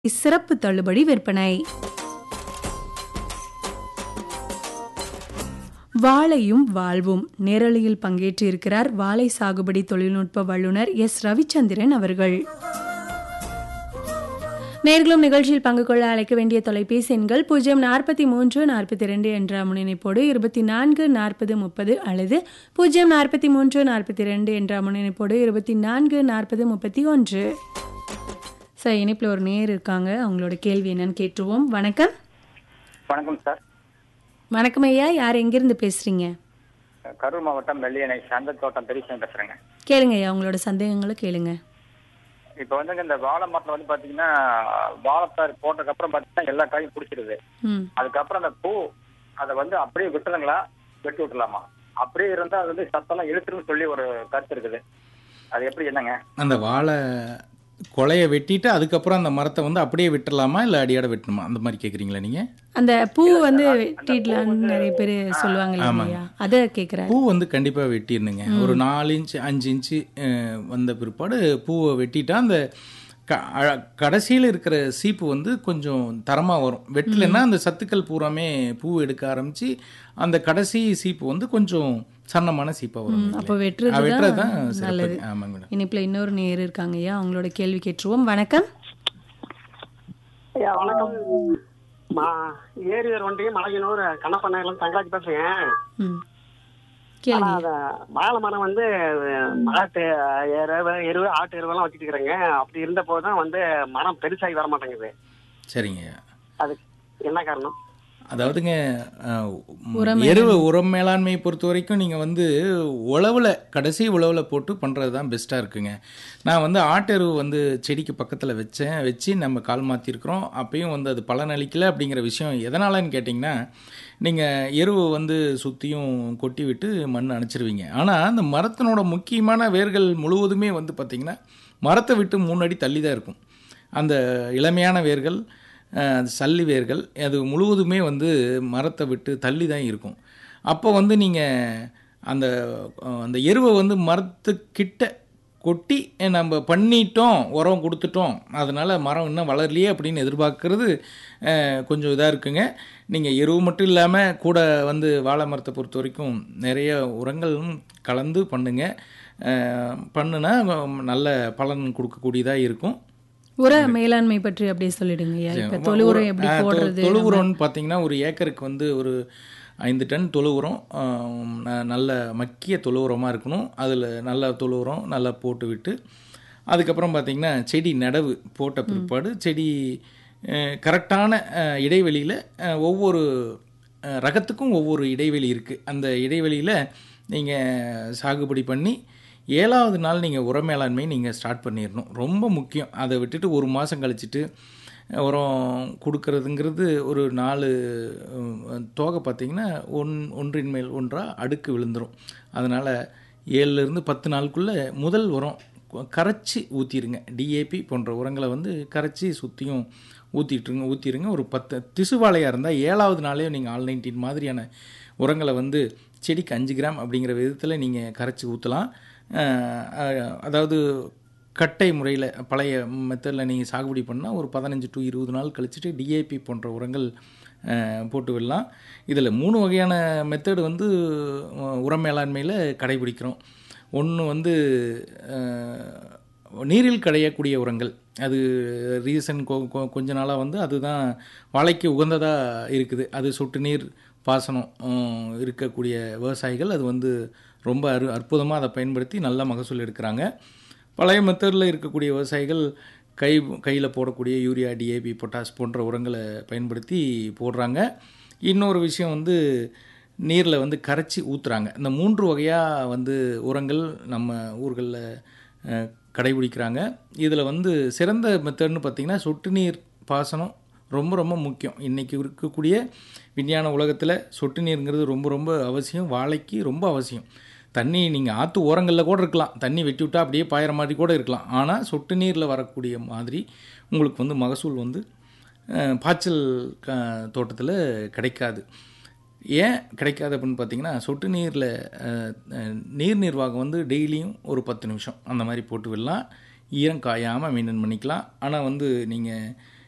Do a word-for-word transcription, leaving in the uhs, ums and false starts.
சிறப்பு தள்ளுபடி விற்பனை. வாழையும் வாழ்வும் நேரலையில் பங்கேற்று இருக்கிறார் வாழை சாகுபடி தொழில்நுட்ப வல்லுநர் எஸ் ரவிச்சந்திரன் அவர்கள். நேர்களும் நிகழ்ச்சியில் பங்கு கொள்ள அழைக்க வேண்டிய தொலைபேசி எண்கள் பூஜ்ஜியம் நாற்பத்தி மூன்று நாற்பத்தி இரண்டு என்ற முன்னிணைப்போடு இருபத்தி நான்கு நாற்பது முப்பது அல்லது பூஜ்ஜியம் நாற்பத்தி மூன்று நாற்பத்தி இரண்டு என்ற முன்னிணைப்போடு இருபத்தி நான்கு நாற்பது முப்பத்தி ஒன்று. சார், இணைப்பில் ஒரு நேர் இருக்காங்க, அவங்களோட கேள்வி என்னன்னு கேட்டுருவோம். வணக்கம். வணக்கம் சார். வணக்கம் ஐயா, யார் எங்கிருந்து பேசுறீங்க? கரூர் மாவட்டம் வெள்ளியணை சந்தத்தோட்டம் பெரியசாமி பேசுறேங்க. கேளுங்க ஐயா, உங்களோட சந்தேகங்களை கேளுங்க. இப்ப வந்து இந்த வாழை மரத்துல வந்து பாத்தீங்கன்னா வாழைத்தார் போட்டதுக்கு அப்புறம் பாத்தீங்கன்னா எல்லா காயும் பிடிச்சிருது. அதுக்கப்புறம் அந்த பூ அதை வந்து அப்படியே விட்டுருங்களா, வெட்டி விட்டுலாமா? அப்படியே இருந்தா அது வந்து சத்தெல்லாம் இழுத்துருன்னு சொல்லி ஒரு கருத்து இருக்குது. அது எப்படி என்னங்க? அந்த வாழை கொலையை வெட்டிட்டு அதுக்கப்புறம் அந்த மரத்தை வந்து அப்படியே விட்டுலாமா இல்லை அடியோட வெட்டணுமா, அந்த மாதிரி கேட்குறீங்களா நீங்கள்? அந்த பூ வந்து வெட்டிடலான்னு நிறைய பேர் சொல்லுவாங்க இல்லையா, அதை கேட்குறேன். பூ வந்து கண்டிப்பாக வெட்டிடணுங்க. ஒரு நாலு இன்ச்சு அஞ்சு இன்ச்சு வந்த பிற்பாடு பூவை வெட்டிட்டா அந்த க கடைசியில் இருக்கிற சீப்பு வந்து கொஞ்சம் தரமாக வரும். வெட்டலைன்னா அந்த சத்துக்கள் பூராமே பூ எடுக்க ஆரம்பித்து அந்த கடைசி சீப்பு வந்து கொஞ்சம் சன்னமான சீப்பாக வரும். அப்போ வெட்டுறது தான் நல்லது. ஆமாங்க மேடம். இனிப்பில் இன்னொரு நேர் இருக்காங்க ஐயா, அவங்களோட கேள்வி கேட்டுருவோம். வணக்கம் ஐயா. வணக்கம். ஏரியூர் ஒன்றியம் மலையனூர் கண்ணப்பண்ணையில தங்கராஜ் பேசுறேன். வாழை மரம் வந்து மாட்டு எருவு எருவு ஆட்டு எருவெல்லாம் வச்சுட்டு இருக்கிறேங்க. அப்படி இருந்த போதுதான் வந்து மரம் பெருசாகி வர மாட்டேங்குது. சரிங்க. அதுக்கு என்ன காரணம்? அதாவதுங்க, எருவு உரம் மேலாண்மையை பொறுத்த வரைக்கும் நீங்கள் வந்து உழவில் கடைசி உழவில் போட்டு பண்ணுறது தான் பெஸ்ட்டாக இருக்குங்க. நான் வந்து ஆட்டு எருவு வந்து செடிக்கு பக்கத்தில் வச்சேன், வச்சு நம்ம கால் மாற்றிருக்கிறோம். அப்பயும் வந்து அது பலனளிக்கலை. அப்படிங்கிற விஷயம் எதனாலன்னு கேட்டிங்கன்னா, நீங்கள் எருவு வந்து சுற்றியும் கொட்டி விட்டு மண் அணைச்சிருவீங்க. ஆனால் அந்த மரத்தினோட முக்கியமான வேர்கள் முழுவதுமே வந்து பார்த்திங்கன்னா மரத்தை விட்டு மூணு அடி தள்ளி தான் இருக்கும். அந்த இளமையான வேர்கள், சல்லி வேர்கள், அது முழுவதுமே வந்து மரத்தை விட்டு தள்ளி தான் இருக்கும். அப்போ வந்து நீங்கள் அந்த அந்த எருவை வந்து மரத்துக்கிட்ட கொட்டி நம்ம பண்ணிட்டோம், உரம் கொடுத்துட்டோம், அதனால் மரம் இன்னும் வளரலையே அப்படின்னு எதிர்பார்க்கறது கொஞ்சம் இதாக இருக்குங்க. நீங்கள் எருவு மட்டும் இல்லாமல் கூட வந்து வாழை மரத்தை பொறுத்த வரைக்கும் நிறைய உரங்களும் கலந்து பண்ணுங்க. பண்ணுனா நல்ல பலன் கொடுக்கக்கூடியதாக இருக்கும். உர மேலாண்மை பற்றி அப்படியே சொல்லிடுங்க. இப்போ தொழு உரம் எப்படி போடுறது? தொழு உரம்னு பார்த்தீங்கன்னா ஒரு ஏக்கருக்கு வந்து ஒரு ஐந்து டன் தொழு உரம், நல்ல மக்கிய தொழு உரமாக இருக்கணும். அதில் நல்ல தொழு உரம் நல்லா போட்டு விட்டு அதுக்கப்புறம் பார்த்திங்கன்னா செடி நடவு போட்ட பிற்பாடு செடி கரெக்டான இடைவெளியில், ஒவ்வொரு ரகத்துக்கும் ஒவ்வொரு இடைவெளி இருக்குது. அந்த இடைவெளியில் நீங்கள் சாகுபடி பண்ணி ஏழாவது நாள் நீங்கள் உர மேலாண்மை நீங்கள் ஸ்டார்ட் பண்ணிடணும். ரொம்ப முக்கியம். அதை விட்டுட்டு ஒரு மாதம் கழிச்சிட்டு உரம் கொடுக்கறதுங்கிறது ஒரு நாலு தோகை பார்த்திங்கன்னா ஒன் ஒன்றின் மேல் ஒன்றாக அடுக்கு விழுந்துடும். அதனால் ஏழுலேருந்து பத்து நாளுக்குள்ளே முதல் உரம் கரைச்சி ஊற்றிடுங்க. டிஏபி போன்ற உரங்களை வந்து கரைச்சி சுற்றியும் ஊற்றிட்டுருங்க ஊற்றிடுங்க. ஒரு பத்து திசுவாழையாக இருந்தால் ஏழாவது நாளே நீங்கள் ஆல் நைன்டீன் மாதிரியான உரங்களை வந்து செடிக்கு அஞ்சு கிராம் அப்படிங்கிற விதத்தில் நீங்கள் கரைச்சி ஊற்றலாம். அதாவது கட்டை முறையில் பழைய மெத்தடில் நீங்கள் சாகுபடி பண்ணால் ஒரு பதினஞ்சு டு இருபது நாள் கழிச்சுட்டு டிஏபி போன்ற உரங்கள் போட்டு விடலாம். இதில் மூணு வகையான மெத்தடு வந்து உர மேலாண்மையில் கடைபிடிக்கிறோம். ஒன்று வந்து நீரில் கடையக்கூடிய உரங்கள். அது ரீசன் கொஞ்ச நாளாக வந்து அதுதான் வாழைக்கு உகந்ததாக இருக்குது. அது சொட்டு நீர் பாசனம் இருக்கக்கூடிய விவசாயிகள் அது வந்து ரொம்ப அரு அற்புதமாக அதை பயன்படுத்தி நல்ல மகசூல் எடுக்கிறாங்க. பழைய மெத்தடில் இருக்கக்கூடிய விவசாயிகள் கை கையில் போடக்கூடிய யூரியா, டிஏபி, பொட்டாஸ் போன்ற உரங்களை பயன்படுத்தி போடுறாங்க. இன்னொரு விஷயம் வந்து நீரில் வந்து கரைச்சி ஊற்றுறாங்க. இந்த மூன்று வகையாக வந்து உரங்கள் நம்ம ஊர்களில் கடைபிடிக்கிறாங்க. இதில் வந்து சிறந்த மெத்தட்னு பார்த்திங்கன்னா சொட்டு நீர் பாசனம் ரொம்ப ரொம்ப முக்கியம். இன்றைக்கி இருக்கக்கூடிய விஞ்ஞான உலகத்தில் சொட்டு நீருங்கிறது ரொம்ப ரொம்ப அவசியம். வாழைக்கு ரொம்ப அவசியம். தண்ணி நீங்கள் ஆற்று ஓரங்களில் கூட இருக்கலாம், தண்ணி வெட்டி விட்டால் அப்படியே பாயிற மாதிரி கூட இருக்கலாம். ஆனால் சொட்டு நீரில் வரக்கூடிய மாதிரி உங்களுக்கு வந்து மகசூல் வந்து பாய்ச்சல் தோட்டத்தில் கிடைக்காது. ஏன் கிடைக்காது அப்படின்னு பார்த்தீங்கன்னா, சொட்டு நீரில் நீர் நிர்வாகம் வந்து டெய்லியும் ஒரு பத்து நிமிஷம் அந்த மாதிரி போட்டு விடலாம். ஈரம் காயாமல் மெயின்டைன் பண்ணிக்கலாம். ஆனால் வந்து நீங்கள்